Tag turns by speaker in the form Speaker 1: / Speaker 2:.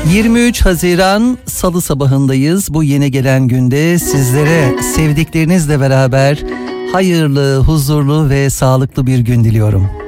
Speaker 1: 23 Haziran Salı sabahındayız. Bu yeni gelen günde sizlere sevdiklerinizle beraber hayırlı, huzurlu ve sağlıklı bir gün diliyorum.